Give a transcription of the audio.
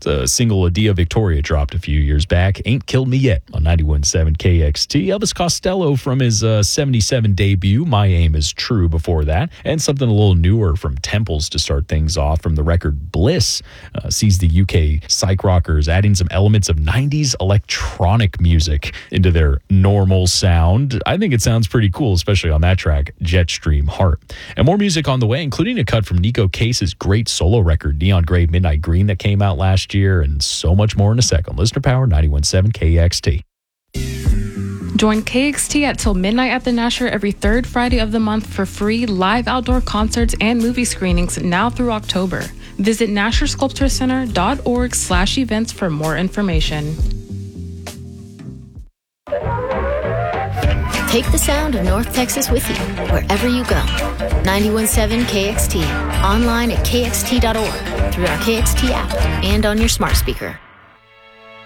The single Adia Victoria dropped a few years back, Ain't Killed Me Yet, on 91.7 KXT. Elvis Costello from his 77 debut, My Aim Is True, before that. And something a little newer from Temples to start things off from the record Bliss. Sees the UK psych rockers adding some elements of 90s electronic music into their normal sound. I think it sounds pretty cool, especially on that track, Jetstream Heart. And more music on the way, including a cut from Nico Case's great solo record, Neon Grey Midnight Green, that came out last year, and so much more in a second. Listener Power, 91.7 KXT. Join KXT at Till Midnight at the Nasher every third Friday of the month for free live outdoor concerts and movie screenings now through October. Visit NasherSculptureCenter.org/events for more information. Take the sound of North Texas with you wherever you go. 91.7 KXT, online at kxt.org, through our KXT app, and on your smart speaker.